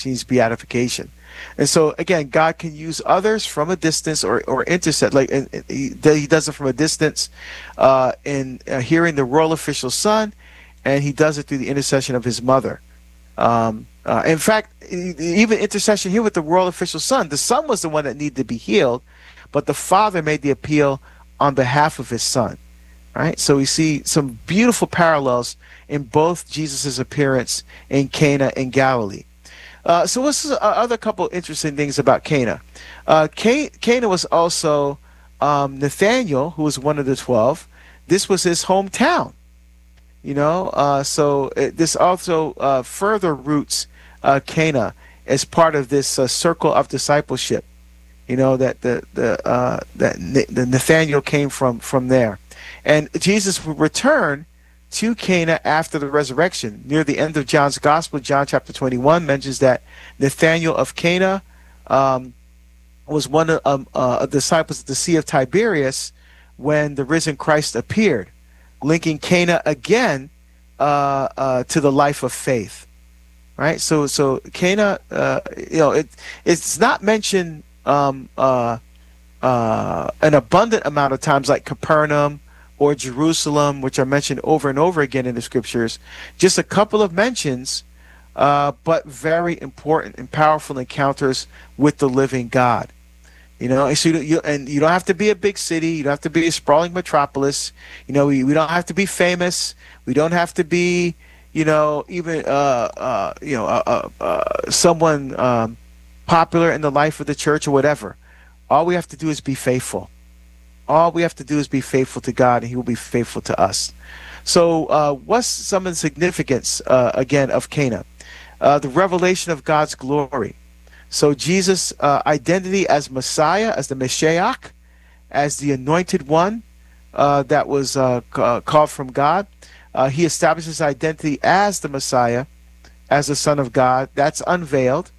needs beatification. And so again, God can use others from a distance or intercept, like and he does it from a distance in hearing the royal official son, and he does it through the intercession of his mother. In fact, even intercession here with the royal official son, the son was the one that needed to be healed, but the father made the appeal on behalf of his son. Right? So we see some beautiful parallels in both Jesus' appearance in Cana in Galilee. So what's the other couple interesting things about Cana? Cana was also Nathaniel, who was one of the 12. This was his hometown. This also further roots Cana as part of this circle of discipleship. That the Nathaniel came from there, and Jesus would return to Cana after the resurrection. Near the end of John's Gospel, John chapter 21 mentions that Nathanael of Cana was one of disciples at the Sea of Tiberias when the risen Christ appeared, linking Cana again to the life of faith. Right? So Cana, it's not mentioned an abundant amount of times like Capernaum or Jerusalem, which are mentioned over and over again in the scriptures. Just a couple of mentions, but very important and powerful encounters with the living God. And so you don't have to be a big city. You don't have to be a sprawling metropolis. We don't have to be famous. We don't have to be, even someone popular in the life of the church or whatever. All we have to do is be faithful. All we have to do is be faithful to God, and he will be faithful to us. So what's some of the significance, again, of Cana? The revelation of God's glory. So Jesus' identity as Messiah, as the Mashiach, as the anointed one that was called from God. He establishes his identity as the Messiah, as the Son of God. That's unveiled.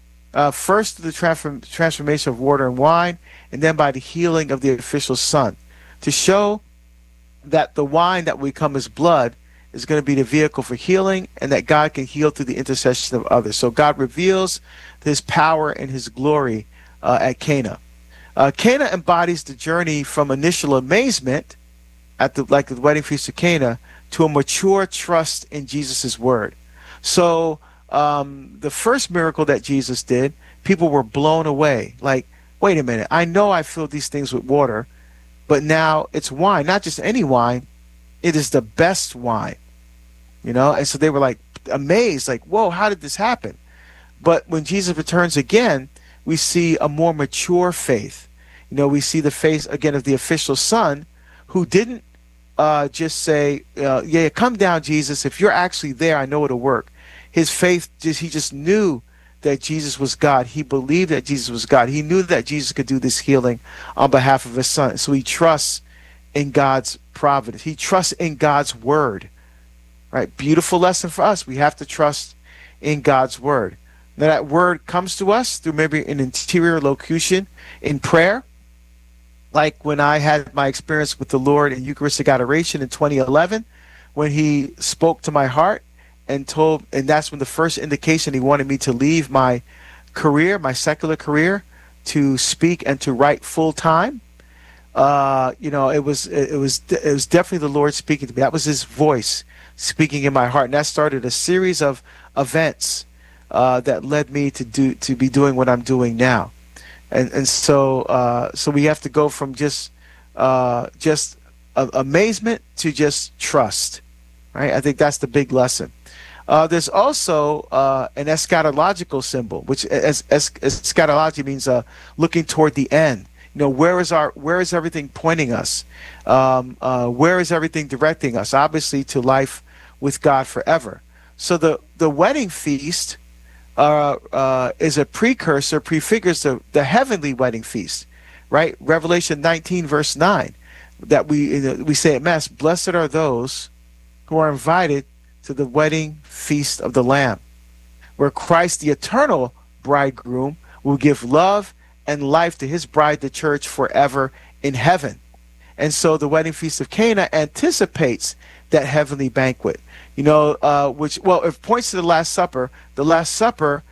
First through the transformation of water and wine, and then by the healing of the official son, to show that the wine that will become his blood is going to be the vehicle for healing, and that God can heal through the intercession of others. So God reveals his power and his glory at Cana. Cana embodies the journey from initial amazement at the wedding feast of Cana to a mature trust in Jesus' word. So the first miracle that Jesus did, people were blown away. Like, wait a minute, I know I filled these things with water, but now it's wine, not just any wine. It is the best wine, And so they were like amazed, like, whoa, how did this happen? But when Jesus returns again, we see a more mature faith. We see the faith again of the official son, who didn't just say, yeah, come down, Jesus. If you're actually there, I know it'll work. His faith, he just knew that Jesus was God. He believed that Jesus was God. He knew that Jesus could do this healing on behalf of his son. So he trusts in God's providence. He trusts in God's word. Right? Beautiful lesson for us. We have to trust in God's word. Now that word comes to us through maybe an interior locution in prayer. Like when I had my experience with the Lord in Eucharistic adoration in 2011, when he spoke to my heart, and that's when the first indication he wanted me to leave my career, my secular career, to speak and to write full time. It was definitely the Lord speaking to me. That was his voice speaking in my heart, and that started a series of events that led me to be doing what I'm doing now. And so we have to go from just amazement to just trust. Right? I think that's the big lesson. There's also an eschatological symbol, which eschatology means looking toward the end. Where is everything pointing us? Where is everything directing us? Obviously, to life with God forever. So the wedding feast is a prefigures the heavenly wedding feast, right? Revelation 19 verse 9, that we say at Mass, blessed are those who are invited to the wedding feast of the Lamb, where Christ, the eternal bridegroom, will give love and life to his bride, the church, forever in heaven. And so the wedding feast of Cana anticipates that heavenly banquet, it points to the Last Supper. The Last Supper